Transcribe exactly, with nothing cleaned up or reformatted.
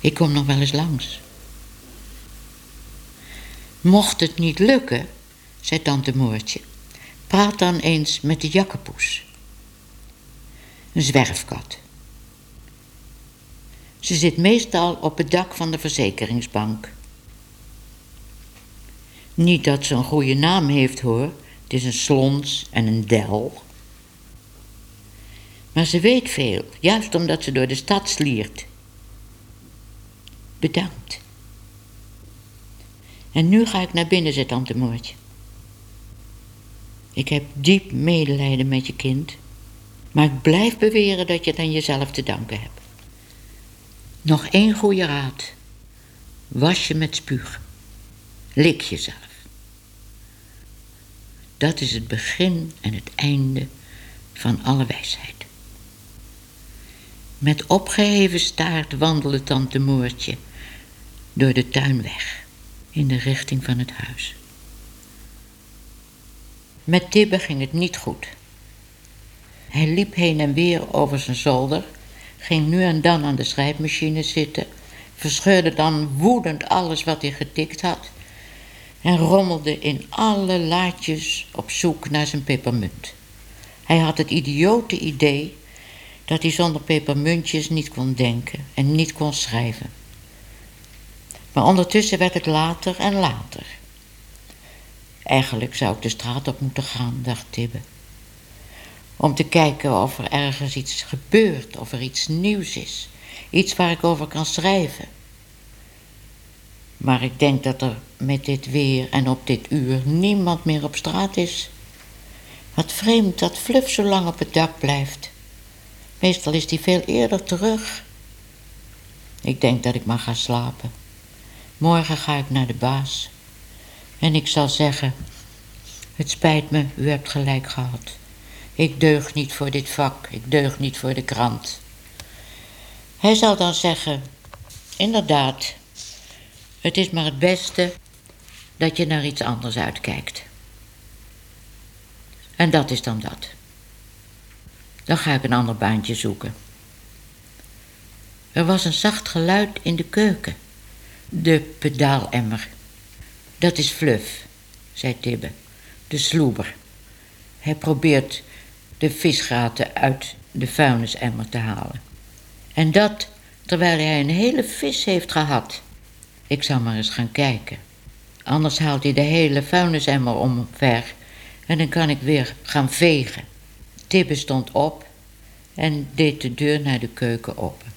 Ik kom nog wel eens langs. Mocht het niet lukken, zei tante Moortje, praat dan eens met de jakkepoes. Een zwerfkat. Ze zit meestal op het dak van de verzekeringsbank. Niet dat ze een goede naam heeft, hoor. Het is een slons en een del. Maar ze weet veel, juist omdat ze door de stad sliert. Bedankt. En nu ga ik naar binnen, zei tante Moortje. Ik heb diep medelijden met je kind, maar ik blijf beweren dat je het aan jezelf te danken hebt. Nog één goede raad. Was je met spuug. Lik jezelf. Dat is het begin en het einde van alle wijsheid. Met opgeheven staart wandelde tante Moortje door de tuin weg, in de richting van het huis. Met Tibbe ging het niet goed. Hij liep heen en weer over zijn zolder, ging nu en dan aan de schrijfmachine zitten, verscheurde dan woedend alles wat hij getikt had en rommelde in alle laadjes op zoek naar zijn pepermunt. Hij had het idiote idee dat hij zonder pepermuntjes niet kon denken en niet kon schrijven. Maar ondertussen werd het later en later. Eigenlijk zou ik de straat op moeten gaan, dacht Tibbe. Om te kijken of er ergens iets gebeurt, of er iets nieuws is. Iets waar ik over kan schrijven. Maar ik denk dat er met dit weer en op dit uur niemand meer op straat is. Wat vreemd dat Fluff zo lang op het dak blijft. Meestal is hij veel eerder terug. Ik denk dat ik maar ga slapen. Morgen ga ik naar de baas. En ik zal zeggen: het spijt me, u hebt gelijk gehad. Ik deug niet voor dit vak, ik deug niet voor de krant. Hij zal dan zeggen: inderdaad, het is maar het beste dat je naar iets anders uitkijkt. En dat is dan dat. Dan ga ik een ander baantje zoeken. Er was een zacht geluid in de keuken. De pedaalemmer. Dat is Fluff, zei Tibbe, de sloeber. Hij probeert de visgraten uit de vuilnisemmer te halen. En dat terwijl hij een hele vis heeft gehad. Ik zal maar eens gaan kijken. Anders haalt hij de hele vuilnisemmer omver en dan kan ik weer gaan vegen. Tibbe stond op en deed de deur naar de keuken open.